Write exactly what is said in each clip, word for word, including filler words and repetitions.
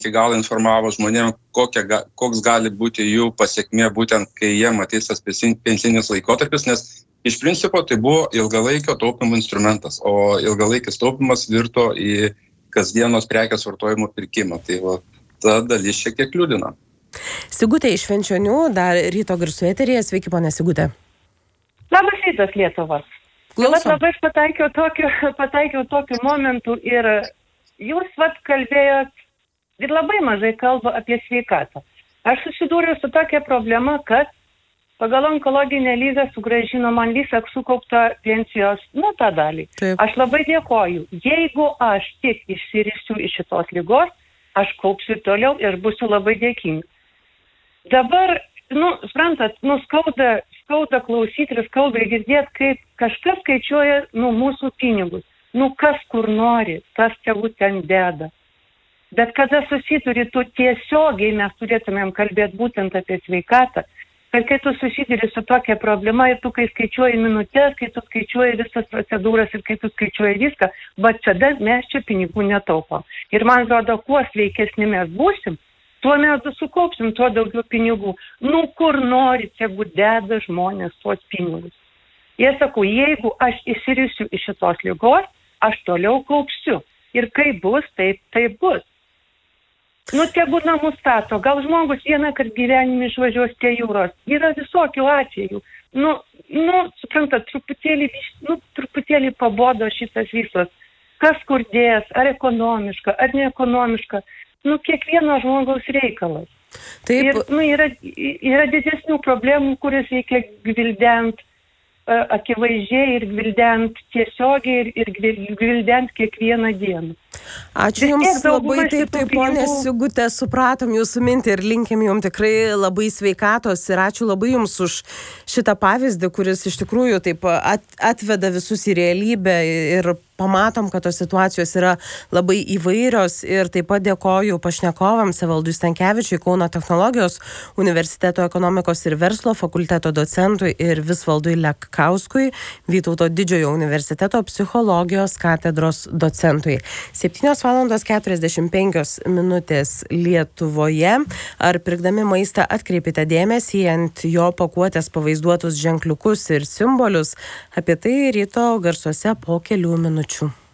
iki galo informavo žmonėm, kokia, koks gali būti jų pasiekmė būtent, kai jie matys tas pensinis laikotarpis, nes iš principo tai buvo ilgalaikio taupimo instrumentas, o ilgalaikis taupimas virto į kasdienos prekės vartojimo pirkimą. Tai va, ta dalis šiek tiek liūdina. Sigutė iš Švenčionių, dar ryto garsų eteryje. Sveiki, ponia Sigutė. Labas rytas, Lietuva. Klausom. Labai pataikiau tokiu, pataikiau tokiu momentu ir jūs vat kalbėjot ir labai mažai kalba apie sveikatą. Aš susidūriau su tokia problema, kad pagal onkologinę lygą sugrąžino man visą sukauptą pensijos, nu, tą dalį. Taip. Aš labai dėkoju. Jeigu aš tik išsirisiu iš šitos lygos, aš kaupsiu toliau ir būsiu labai dėkinga. Dabar, nu, suprantat, nu, skauda, skauda klausyti ir skauda girdėti, kaip kažkas skaičiuoja, nu, mūsų pinigus. Nu, kas kur nori, tas tegu ten deda. Bet kada susiduri, tu tiesiogiai mes turėtumėm kalbėti būtent apie sveikatą, kad kai tu susiduri su tokia problema ir tu kai skaičiuoji minutės, kai tu skaičiuoji visas procedūras ir kai tu skaičiuoji viską, bet tada mes čia pinigų netaupom. Ir man atrodo, kuo sveikesni mes būsim, tuo mes sukaupsim, tuo daugiau pinigų. Nu, kur nori, tegu deda žmonės tuos pinigus. Jie sako, jeigu aš įsirisiu iš šitos ligos, aš toliau kaupsiu. Ir kai bus, taip, taip bus. Nu, tegu namus stato. Gal žmogus vieną kart gyvenime išvažiuos prie jūros. Yra visokių atvejų. Nu, nu, suprantat, truputėlį, nu, truputėlį pabodo šitas visas. Kas kur dės, ar ekonomiška, ar neekonomiška. Nu, kiekvieno žmogaus reikalas. Taip. Ir, nu, yra, yra didesnių problemų, kurias reikia gvildent uh, akivaizdžiai ir gvildent tiesiogiai ir, ir gvildent kiekvieną dieną. Ačiū Jums labai, taip, taip, ponė Sigutė, supratom Jūsų mintį ir linkim Jums tikrai labai sveikatos ir ačiū labai Jums už šitą pavyzdį, kuris iš tikrųjų taip at, atveda visus į realybę ir pamatom, kad tos situacijos yra labai įvairios ir taip pat dėkoju pašnekovams Evaldui Stankevičiui, Kauno technologijos universiteto ekonomikos ir verslo fakulteto docentui ir Visvaldui Lekauskui, Vytauto Didžiojo universiteto psichologijos katedros docentui. septynios valandos keturiasdešimt penkios minutės Lietuvoje. Ar pirkdami maistą atkreipite dėmesį ant jo pakuotės pavaizduotus ženkliukus ir simbolius? Apie tai ryto garsuose po kelių minučių.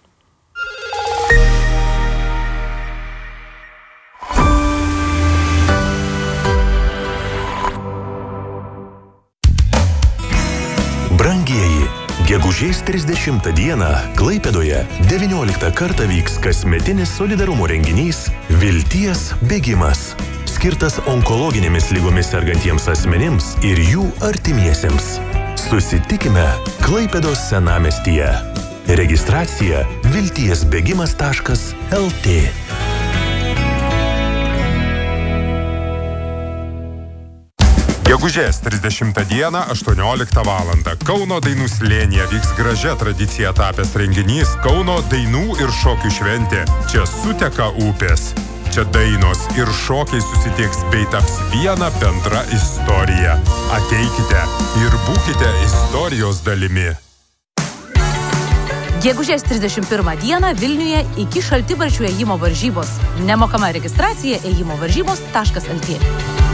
Brangieji, gegužės trisdešimtą dieną Klaipėdoje devynioliktą kartą vyks kasmetinis solidarumo renginys Vilties bėgimas, skirtas onkologinėmis lygomis sergantiems asmenims ir jų artimiesiems. Susitikime Klaipėdos senamiestyje. Registracija vilties bėgimas taškas el tė. Gegužės trisdešimtą dieną aštuonioliktą valandą Kauno dainų slėnyje vyks gražia tradicija tapęs renginys Kauno dainų ir šokių šventė. Čia suteka upės. Čia dainos ir šokiai susitiks bei taps viena bendra istorija. Ateikite ir būkite istorijos dalimi. Gegužės trisdešimt pirmą dieną Vilniuje iki šaltibarščių ėjimo varžybos. Nemokama registracija ėjimo varžybos taškas el tė.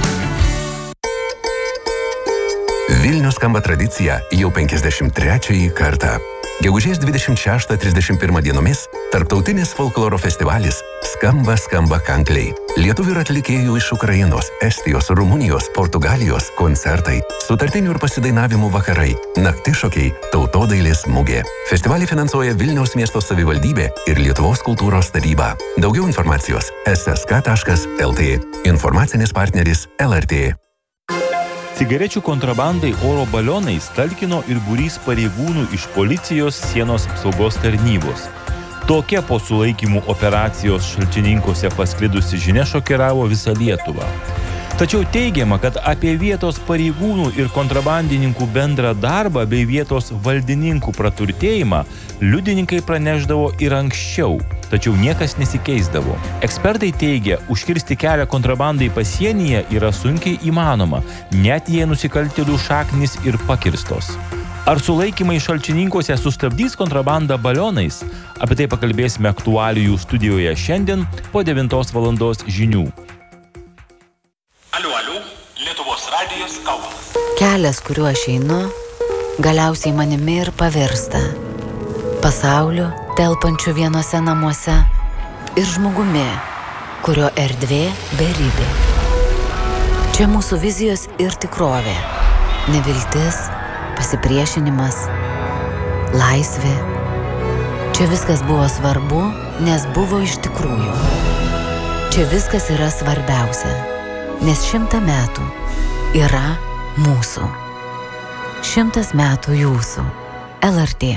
Vilnius skamba tradicija jau penkiasdešimt trečiąjį kartą. Gegužės dvidešimt šeštą trisdešimt pirmą dienomis tarptautinis folkloro festivalis Skamba, skamba kankliai. Lietuvių ir atlikėjų iš Ukrainos, Estijos, Rumunijos, Portugalijos koncertai, sutartinių ir pasidainavimų vakarai, naktišokiai, tautodailės mugė. Festivalį finansuoja Vilniaus miesto savivaldybė ir Lietuvos kultūros taryba. Daugiau informacijos es es ka taškas el tė. Informacinis partneris el er tė. Cigarečių kontrabandai oro balionais talkino ir būrys pareigūnų iš policijos sienos apsaugos tarnybos. Tokia po sulaikymų operacijos Šalčininkuose pasklidusi žinia šokiravo visą Lietuvą. Tačiau teigiama, kad apie vietos pareigūnų ir kontrabandininkų bendrą darbą bei vietos valdininkų praturtėjimą liudininkai praneždavo ir anksčiau, tačiau niekas nesikeisdavo. Ekspertai teigia, užkirsti kelią kontrabandai pasienyje yra sunkiai įmanoma, net jei nusikaltėlių šaknys ir pakirstos. Ar sulaikymai Šalčininkuose sustabdys kontrabandą balionais? Apie tai pakalbėsime aktualijų studijoje šiandien po devintos valandos žinių. Aliu, aliu, Lietuvos radijas Kaunas. Kelias, kuriuo aš einu, galiausiai manimi ir pavirsta. Pasauliu, telpančiu vienose namuose ir žmogumi, kurio erdvė beribė. Čia mūsų vizijos ir tikrovė. Neviltis, pasipriešinimas, laisvė. Čia viskas buvo svarbu, nes buvo iš tikrųjų. Čia viskas yra svarbiausia, nes šimtą metų yra mūsų. Šimtas metų jūsų. L R T.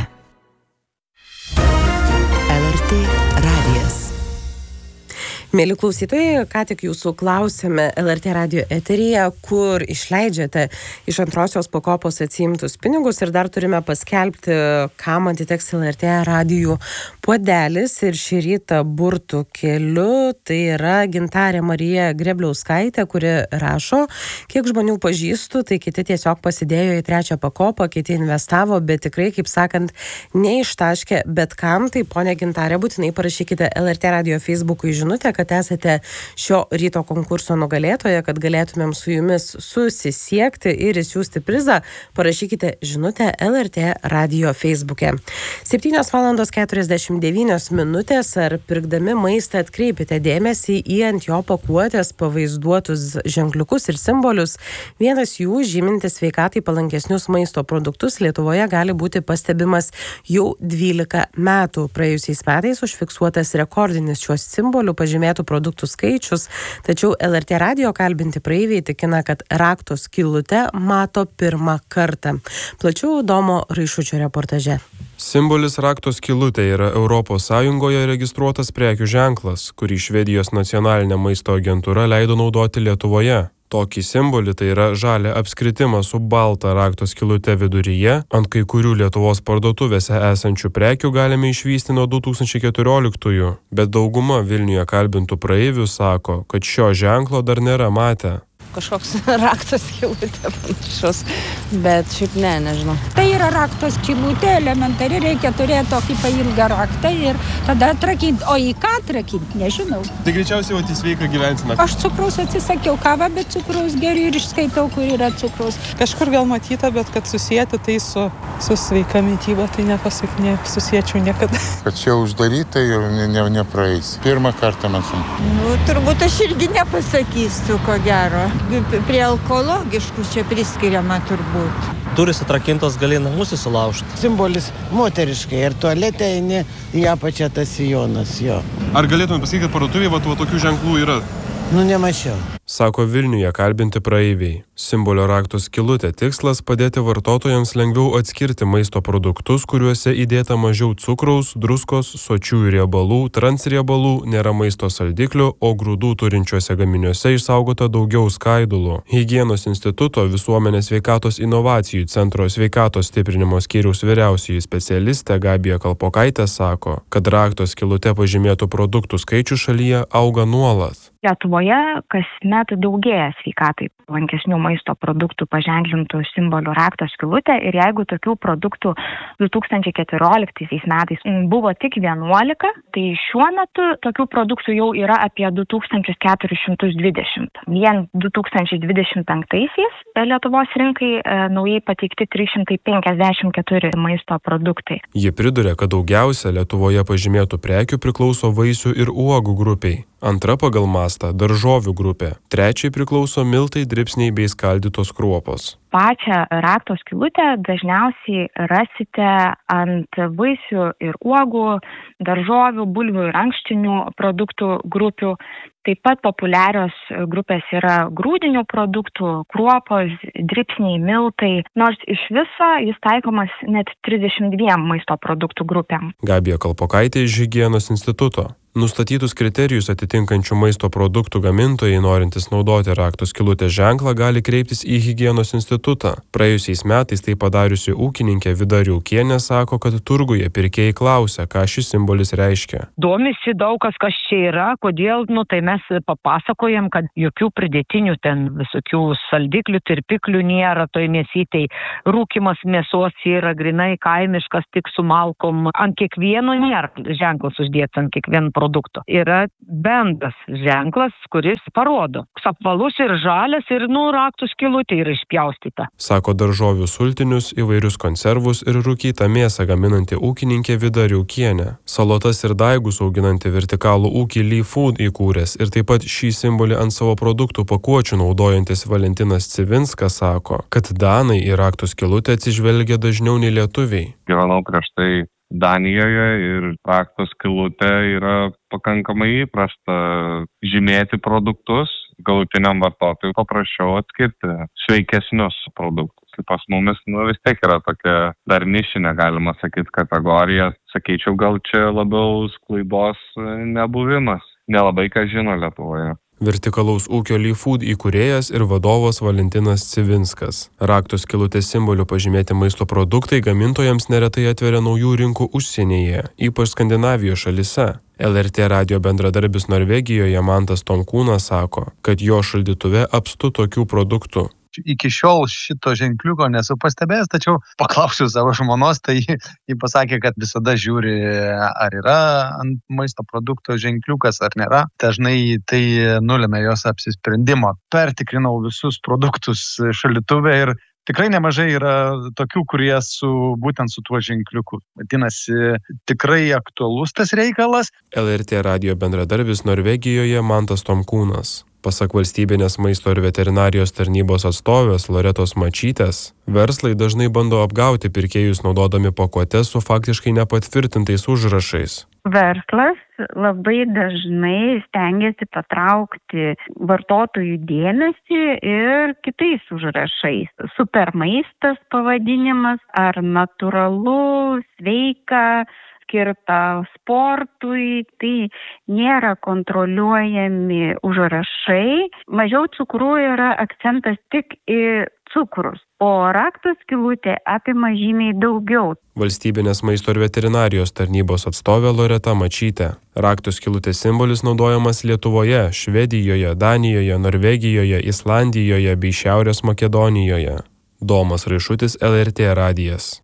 L R T radijas. Mėly klausytojai, ką tik jūsų klausėme L R T radijo eteryje, kur išleidžiate iš antrosios pakopos atsiimtus pinigus ir dar turime paskelbti, kam atiteks L R T radijų puodelis ir šį rytą burtų keliu. Tai yra Gintarė Marija Grebliauskaitė, kuri rašo, kiek žmonių pažįstu, tai kiti tiesiog pasidėjo į trečią pakopą, kiti investavo, bet tikrai, kaip sakant, neištaškė bet kam. Tai ponia Gintarė, būtinai parašykite L R T radijo Facebook'ui žinutę, kad esate šio ryto konkurso nugalėtoja, kad galėtumėm su jumis susisiekti ir įsiųsti prizą, parašykite žinutę L R T radijo Facebook'e. septynios valandos keturiasdešimt devynios minutės. Ar pirkdami maistą atkreipite dėmesį į ant jo pakuotės pavaizduotus ženkliukus ir simbolius? Vienas jų, žymintis sveikatai palankesnius maisto produktus, Lietuvoje gali būti pastebimas jau dvylika metų. Praėjusiais metais užfiksuotas rekordinis šios simbolių pažymėtų produktų skaičius, tačiau L R T radijo kalbinti praeiviai tikina, kad rakto skylutę mato pirmą kartą. Plačiau Domo Raišučio reportaže. Simbolis rakto skylutė yra Europos Sąjungoje registruotas prekių ženklas, kurį Švedijos nacionalinė maisto agentūra leido naudoti Lietuvoje. Tokį simbolį, tai yra žalią apskritimą su balta rakto skylute viduryje, ant kai kurių Lietuvos parduotuvėse esančių prekių galime išvysti nuo du tūkstančiai keturioliktųjų, bet dauguma Vilniuje kalbintų praeivių sako, kad šio ženklo dar nėra matę. Kažkoks rakto skylutė panašus, bet šiaip ne, nežinau. Tai yra rakto skylutė, elementari, reikia turėti tokį pailgą raktą ir tada atrakinti. O į ką atrakinti, nežinau. Tai greičiausiai vat į sveiką gyvenseną. Aš cukraus atsisakiau kavą, bet cukraus geriu ir išskaitau, kur yra cukraus. Kažkur gal matyta, bet kad susijęti tai su, su sveika mityba, tai nepasak, ne, susiečiau niekada. Kad čia uždaryta ir ne, ne, nepraeis. Pirmą kartą matau. Nu, turbūt aš irgi nepasakysiu, ko gero. Prie ekologiškų čia priskiriama turbūt. Durys atrakintos, gali namus įsilaužti. Simbolis moteriškai ir tualete eini į apačią tas sijonas, jo. Ar galėtume pasakyti, kad parduotuvėje va, va, tokių ženklų yra? Nu, nemačiau. Sako Vilniuje kalbinti praeiviai. Simbolio rakto skylutė tikslas padėti vartotojams lengviau atskirti maisto produktus, kuriuose įdėta mažiau cukraus, druskos, sočiųjų riebalų, transriebalų, nėra maisto saldiklių, o grūdų turinčiuose gaminiuose išsaugota daugiau skaidulų. Higienos instituto Visuomenės sveikatos inovacijų centro sveikatos stiprinimo skyriaus vyriausioji specialistė Gabija Kalpokaitė sako, kad rakto skylute pažymėtų produktų skaičius šalyje auga nuolat. Lietuvoje kasmet daugėja sveikatai palankesnių maisto produktų paženklintų simbolių rakto skylutė ir jeigu tokių produktų du tūkstančiai keturioliktaisiais metais buvo tik vienuolika, tai šiuo metu tokių produktų jau yra apie du tūkstančius keturis šimtus dvidešimt. Vien du tūkstančiai dvidešimt penktaisiais Lietuvos rinkai e, naujai pateikti trys šimtai penkiasdešimt keturi maisto produktai. Ji priduria, kad daugiausia Lietuvoje pažymėtų prekių priklauso vaisių ir uogų grupiai. Antra pagal mastą – daržovių grupė. Trečiai priklauso miltai, dribsniai bei skaldytos kruopos. Pačią rakto skylutę dažniausiai rasite ant vaisių ir uogų, daržovių, bulvių ir ankštinių produktų grupių. Taip pat populiarios grupės yra grūdinių produktų, kruopos, dribsniai, miltai, nors iš viso jis taikomas net trisdešimt dviem maisto produktų grupėm. Gabija Kalpokaitė iš Higienos instituto. Nustatytus kriterijus atitinkančių maisto produktų gamintojai, norintys naudoti rakto skylutės ženklą, gali kreiptis į higienos institutą. Praėjusiais metais tai padariusi ūkininkė Vida Riaukienė sako, kad turguje pirkėjai klausia, ką šis simbolis reiškia. Domisi daug kas, kas čia yra, kodėl, nu tai mes papasakojam, kad jokių pridėtinių ten visokių saldiklių, tirpiklių nėra, toj mėsytei rūkimas mėsos yra grinai kaimiškas, tik su malkom. Ant kiekvieno nėra ženklas uždėtas, ant kiekvieno produkto. Yra bendras ženklas, kuris parodo. Apvalus ir žalias ir, nu, raktų skylutė yra išpjaustyta. Sako daržovių sultinius, įvairius konservus ir rūkytą mėsą gaminanti ūkininkė Vida Riaukienė. Salotas ir daigus auginanti vertikalų ūkį Lee Food įkūręs ir taip pat šį simbolį ant savo produktų pakuočių naudojantis Valentinas Civinskas sako, kad danai į raktų skylutę atsižvelgia dažniau nei lietuviai. Gyvenau prieš tai Danijoje ir rakto skylutė yra pakankamai įprasta žymėti produktus, galutiniam vartotojui paprasčiau atskirti sveikesnius produktus. Pas mumis nu, vis tiek yra tokia dar nišinė, galima sakyti, kategorija. Sakyčiau, gal čia labiau sklaidos nebuvimas. Nelabai ką žino Lietuvoje. Vertikalaus ūkio Lee Food įkūrėjas ir vadovas Valentinas Civinskas. Rakto skylutės simboliu pažymėti maisto produktai gamintojams neretai atveria naujų rinkų užsienyje, ypač Skandinavijos šalyse. L R T radijo bendradarbis Norvegijoje Mantas Tomkūnas sako, kad jo šaldytuve apstu tokių produktų. Iki šiol šito ženkliuko nesu pastebėjęs, tačiau paklausiu savo žmonos, tai ji pasakė, kad visada žiūri, ar yra ant maisto produkto ženkliukas, ar nėra. Dažnai tai nulemia jos apsisprendimo. Pertikrinau visus produktus šaldytuve ir tikrai nemažai yra tokių, kurie su, būtent su tuo ženkliuku. Vadinasi, tikrai aktualus tas reikalas. L R T radijo bendradarbis Norvegijoje Mantas Tomkūnas. Pasak valstybinės maisto ir veterinarijos tarnybos atstovės Loretos Mačytės, verslai dažnai bando apgauti pirkėjus naudodami pakuotes su faktiškai nepatvirtintais užrašais. Verslas labai dažnai stengiasi patraukti vartotojų dėmesį ir kitais užrašais. Supermaistas pavadinimas ar natūralu, sveika, skirta sportui, tai nėra kontroliuojami užrašai. Mažiau cukrų yra akcentas tik į cukrus, o rakto skylutė apima žymiai daugiau. Valstybinės maisto ir veterinarijos tarnybos atstovė Loreta Mačytė. Rakto skylutės simbolis naudojamas Lietuvoje, Švedijoje, Danijoje, Norvegijoje, Islandijoje bei Šiaurės Makedonijoje. Domas Raišutis, L R T radijas.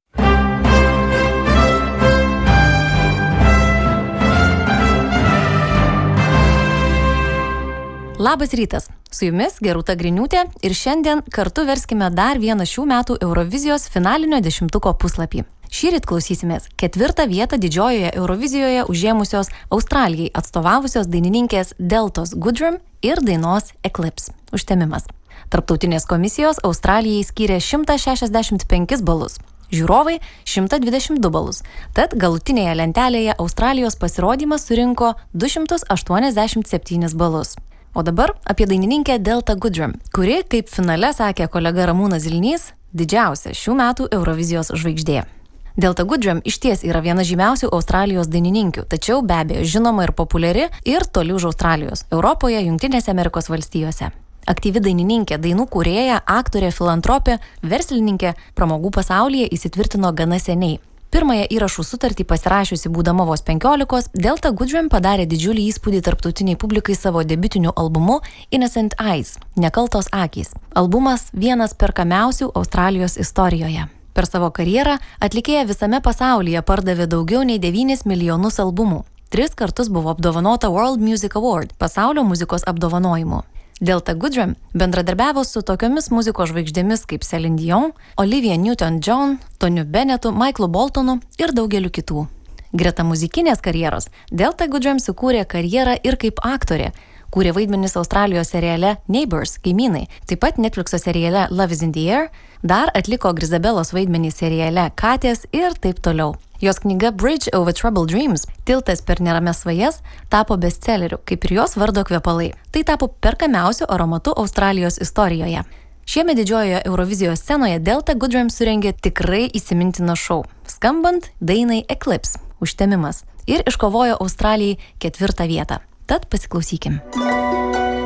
Labas rytas, su jumis Gerūta Griniūtė ir šiandien kartu verskime dar vieną šių metų Eurovizijos finalinio dešimtuko puslapį. Šįryt klausysimės ketvirtą vietą didžiojoje Eurovizijoje užėmusios Australijai atstovavusios dainininkės Deltos Goodrem ir dainos Eclipse – Užtemimas. Tarptautinės komisijos Australijai skyrė šimtas šešiasdešimt penkis balus. Žiūrovai šimtas dvidešimt du balus. Tad galutinėje lentelėje Australijos pasirodymas surinko du šimtus aštuoniasdešimt septynis balus. O dabar apie dainininkę Deltą Goodrem, kuri, kaip finale sakė kolega Ramūnas Zilnys, didžiausia šių metų Eurovizijos žvaigždė. Delta Goodrem išties yra viena žymiausių Australijos dainininkių, tačiau be abejo žinoma ir populiari ir toli už Australijos, Europoje, Jungtinėse Amerikos valstijose. Aktyvi dainininkė, dainų kūrėja, aktorė, filantropė, verslininkė pramogų pasaulyje įsitvirtino gana seniai. Pirmąją įrašų sutartį pasirašiusi būdama vos penkiolikos, Delta Goodrem padarė didžiulį įspūdį tarptautiniai publikai savo debiutiniu albumu Innocent Eyes – Nekaltos akys. Albumas vienas perkamiausių Australijos istorijoje. Per savo karjerą atlikėja visame pasaulyje pardavė daugiau nei devynis milijonus albumų. Tris kartus buvo apdovanota World Music Award – pasaulio muzikos apdovanojimu. Delta Goodrem bendradarbiavo su tokiomis muzikos žvaigždėmis kaip Celine Dion, Olivia Newton-John, Toniu Bennettu, Michaelu Boltonu ir daugeliu kitų. Greta muzikinės karjeros Delta Goodrem sukūrė karjerą ir kaip aktorė, kūrė vaidmenis Australijos seriale Neighbours – Kaimynai, taip pat Netflixo seriale Love is in the Air, dar atliko Grizabelos vaidmenį seriale Katės ir taip toliau. Jos knyga Bridge over Troubled Dreams – Tiltas per nerames svajas tapo bestselleriu, kaip ir jos vardo kvepalai. Tai tapo perkamiausiu aromatu Australijos istorijoje. Šiemet didžiojoje Eurovizijos scenoje Delta Goodrem surengė tikrai įsimintiną šou, skambant dainai Eclipse – užtemimas, ir iškovojo Australijai ketvirtą vietą. Tad pasiklausykim.